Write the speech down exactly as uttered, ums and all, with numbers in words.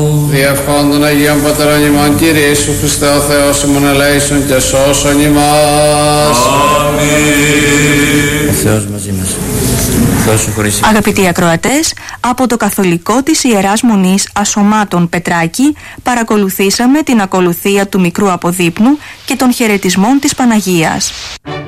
Διευχών των Αγίων Πατερών ημών, Κύριε Ιησού Χριστέ ο Θεός ημών ελέησον και σώσον ημάς. Αμήν. Ο Θεός μαζί μας. Αγαπητοί ακροατές, από το καθολικό της Ιεράς Μονής Ασωμάτων Πετράκη παρακολουθήσαμε την ακολουθία του μικρού αποδείπνου και των χαιρετισμών της Παναγίας.